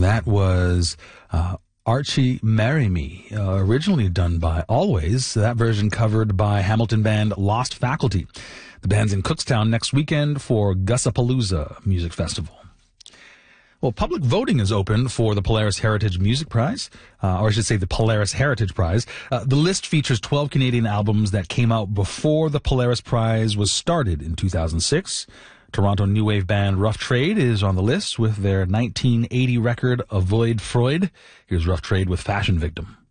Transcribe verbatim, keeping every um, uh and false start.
That was uh, Archie Marry Me, uh, originally done by Always. That version covered by Hamilton band Lost Faculty. The band's in Cookstown next weekend for Gussapalooza Music Festival. Well, public voting is open for the Polaris Heritage Music Prize, uh, or I should say the Polaris Heritage Prize. Uh, the list features twelve Canadian albums that came out before the Polaris Prize was started in two thousand six. Toronto new wave band Rough Trade is on the list with their nineteen eighty record Avoid Freud. Here's Rough Trade with Fashion Victim.